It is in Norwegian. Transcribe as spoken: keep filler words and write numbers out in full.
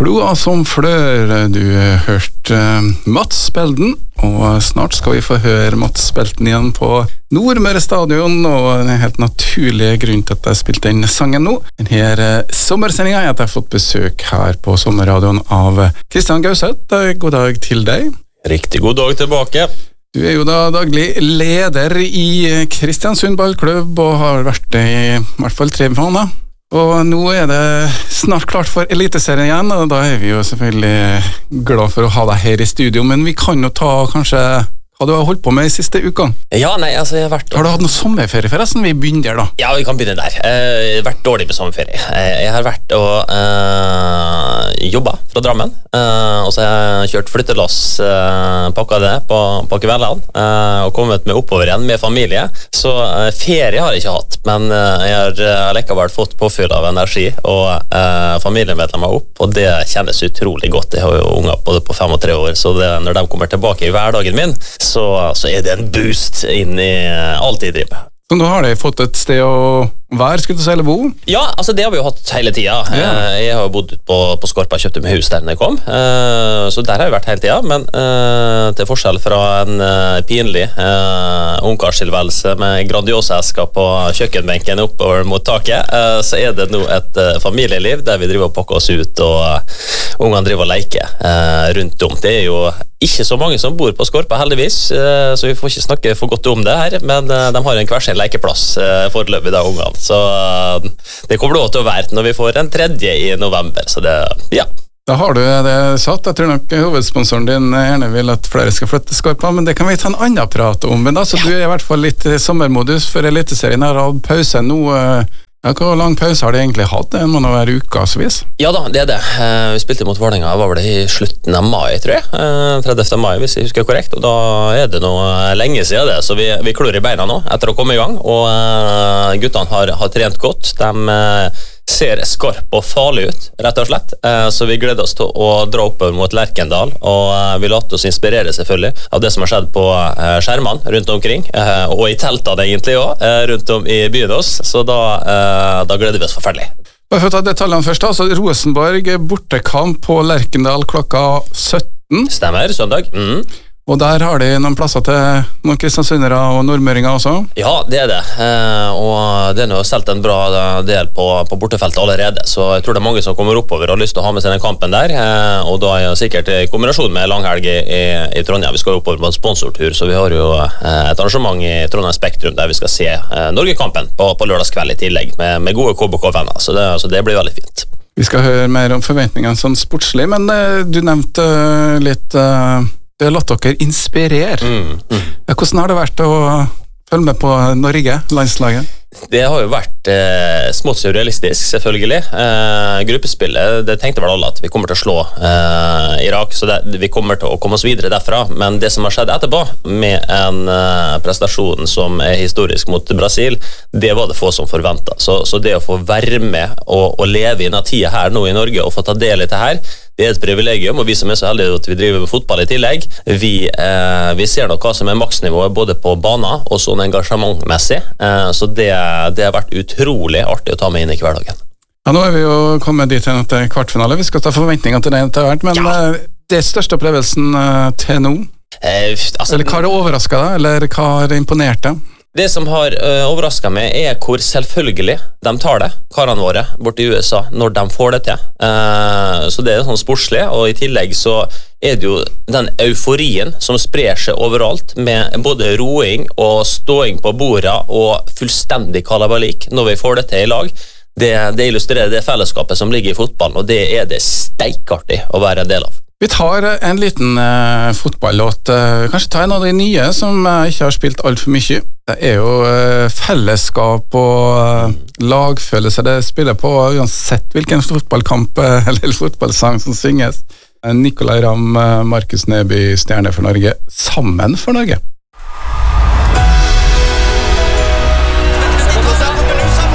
Kloa som flør, du hørte Mats Belden, og snart skal vi få høre Mats Belden igjen på Nordmøre Stadion, og en helt naturlig grunn til at jeg spilte inn sangen nå. Denne sommersendingen er at jeg har fått besøk her på sommerradioen av Kristian Gauseth. God dag til deg. Riktig god dag tilbake. Du er jo da daglig leder i Kristiansund ballklubb, og har vært det i hvert fall tre måneder. Og nå er det snart klart for Eliteserien igjen, og da er vi jo selvfølgelig glad for å ha deg her i studio, men vi kan jo ta kanskje hva du har holdt på med i siste uka. Ja, nei, altså jeg har vært... Har du hatt noe sommerferie forresten? Vi begynner der da. Ja, vi kan begynne der. Jeg har vært dårlig med sommerferie. Jeg har vært og uh, jobbet fra Drammen, uh, og så har jeg kjørt flyttelass, uh, pakket det på, på kveldene, uh, og kommet meg oppover igjen med familie. Så uh, ferie har jeg ikke hatt, men uh, jeg har uh, likevel fått påfyll av energi, og uh, familien vet meg opp, og det kjennes utrolig godt. Jeg har jo unger både på fem og tre år, så det, når de kommer tilbake i hverdagen min, Så, så er det en boost inn i alt jeg driver. Så nå har de fått et sted å være, skulle du si, eller bo? Ja, altså det har vi jo hatt hele tiden. Ja. Jeg har jo bodd på, på Skorpa, kjøpte meg hus der når jeg kom, så der har jeg vært hele tiden, men til forskjell fra en pinlig ungkarstilværelse med grandiosa-esker på kjøkkenbenken oppover mot taket, så er det nå et familieliv der vi driver og pakker oss ut, og ungene driver og leker rundt om. Det er jo ikke så mange som bor på Skorpa, heldigvis, så vi får ikke snakke for godt om det her, men de har en hver sin lekeplass foreløpig da, ungene. Så det kommer lov til å være når vi får en tredje i november, så det, ja. Da har du det satt. Jeg tror nok hovedsponsoren din gjerne vil at flere skal flytte Skorpa, men det kan vi ta en annen prat om. Men da, så ja. Du er i hvert fall litt i sommermodus for Eliteserien her, og pause nå. Ja, hvor lang pause har de egentlig hatt? Det må nå være ukasvis. Ja da, det er det. Vi spilte mot Vålerenga, var det i slutten av mai, tror jeg. tredivte mai, hvis jeg husker korrekt. Og da er det noe lenge siden det, så vi, vi klør i beina nå etter å komme i gang. Og guttene har, har trent godt. De ser skarp og farlig ut, rett og slett. Så vi gleder oss til å dra oppover mot Lerkendal, og vi later oss inspirere selvfølgelig av det som har skjedd på skjermene rundt omkring, og i teltene egentlig også, rundt om i byen oss. Så da, da gleder vi oss forferdelig. Bare for å ta detaljene først, altså Rosenborg bortekamp på Lerkendal klokka sytten. Stemmer, søndag. Mm. Og der har de noen plasser til noen kristiansundere og nordmøringer også? Ja, det er det. Eh, og det er nå selv en bra del på, på bortefeltet allerede, så jeg tror det er mange som kommer oppover og har lyst til å ha med seg den kampen der, eh, og da er det sikkert i kombinasjon med langhelg i, i Trondheim. Vi skal jo oppover på en sponsortur, så vi har jo eh, et arrangement i Trondheim Spektrum der vi skal se eh, Norgekampen på, på lørdagskveld i tillegg, med, med gode K B K-venner, så det, så det blir veldig fint. Vi skal høre mer om forventningene sånn sportslig, men eh, du nevnte uh, litt... Uh Det har latt dere inspirere. Mm, mm. Hvordan har det vært å følge med på Norge, landslaget? Det har jo vært eh, smått surrealistisk, selvfølgelig. Eh, gruppespillet, det tenkte vel alle at vi kommer til å slå eh, Irak, så det, vi kommer til å komme oss videre derfra. Men det som har skjedd etterpå, med en eh, prestasjon som er historisk mot Brasil, det var det få som forventet. Så, så det å få være med og, og leve i denne tida her nå i Norge, og få ta del i det her, det er et privilegium, og vi som er så heldige at vi driver med fotball i tillegg, vi, eh, vi ser nok hva som er maksnivået både på banen og sånn engasjementmessig, eh, så det, det har vært utrolig artig å ta med inn i hverdagen. Ja, nå er vi jo kommet dit til en kvartfinale, vi skal ta forventninger til det etter hvert, men ja. Det er største opplevelsen til nå? Eh, altså, eller hva har overrasket deg, eller hva har imponert deg? Det som har uh, overrasket meg er hvor selvfølgelig de tar det, karene våre, borte i U S A, når de får det til. Uh, så det er sånn sportslig, og i tillegg så er det jo den euforien som sprer seg overalt, med både roing og ståing på bordet og fullstendig kalabalik når vi får det til i lag. Det, det illustrerer det fellesskapet som ligger i fotballen, og det er det steikartig å være en del av. Vi tar en liten uh, fotballåt, uh, kanskje ta en av de nye som uh, ikke har spilt alt for mye. Det er jo uh, fellesskap og uh, lagfølelse det spiller på, uansett hvilken fotballkamp uh, eller fotballsang som synges. Uh, Nicolai Ramm, uh, Markus Neby, Stjerne for Norge, sammen for Norge.